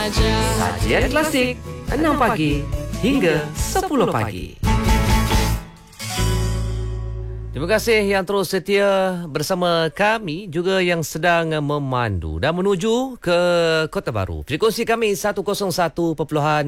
saja. Sajian klasik 6 pagi hingga 10 pagi. Terima kasih yang terus setia bersama kami, juga yang sedang memandu dan menuju ke Kota Baru. Frekuensi kami 101.1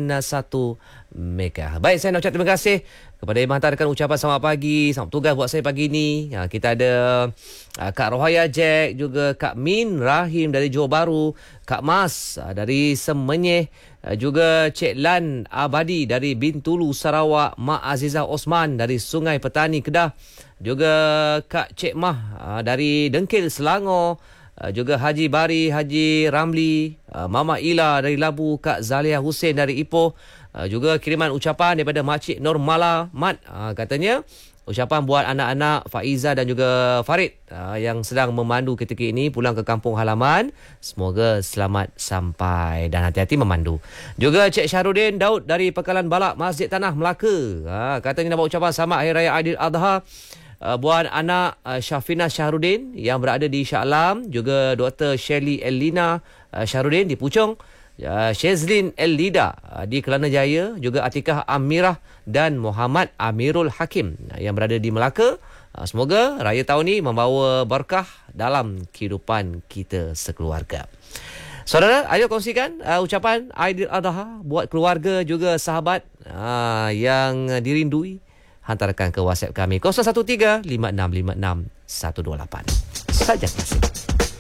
Mega. Baik, saya nak ucap terima kasih kepada yang menghantarkan ucapan selamat pagi, selamat tugas buat saya pagi ni. Kita ada Kak Rohaya Jack, juga Kak Min Rahim dari Johor Bahru, Kak Mas dari Semenyih, juga Cik Lan Abadi dari Bintulu Sarawak, Mak Azizah Osman dari Sungai Petani Kedah, juga Kak Cik Mah dari Dengkil Selangor, juga Haji Bari, Haji Ramli, Mama Ila dari Labu, Kak Zalia Hussein dari Ipoh, juga kiriman ucapan daripada Makcik Nur Mala Mat, katanya ucapan buat anak-anak Faiza dan juga Farid yang sedang memandu ketika ini pulang ke kampung halaman. Semoga selamat sampai dan hati-hati memandu. Juga Cik Syahrudin Daud dari Pekalan Balak Masjid Tanah Melaka, katanya nak buat ucapan selamat Hari Raya Aidiladha buat anak Syafina Syahrudin yang berada di Shah Alam, juga Dr. Shirley Elina Syahrudin di Puchong, Shazlin Elida di Kelana Jaya, juga Atikah Amirah dan Muhammad Amirul Hakim yang berada di Melaka. Semoga raya tahun ini membawa berkah dalam kehidupan kita sekeluarga. Saudara, ayo kongsikan ucapan Aidiladha buat keluarga juga sahabat yang dirindui. Hantarkan ke WhatsApp kami 013 5656 128. Saja klasik.